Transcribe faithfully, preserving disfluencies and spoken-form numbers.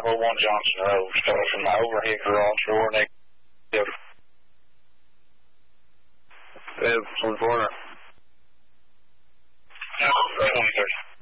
five oh one Johnson Road, starting from the overhead garage door next to the Feb, one corner. twenty-three.